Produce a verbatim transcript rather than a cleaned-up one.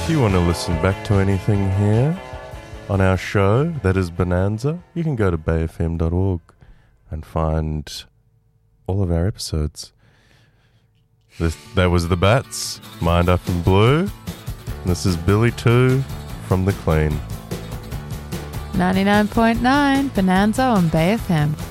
If you want to listen back to anything here on our show that is Bonanza, you can go to bay f m dot org and find all of our episodes. This, that was the Bats, Mind Up in Blue. And this is Billy two from The Clean. ninety-nine point nine Bonanza on Bay F M.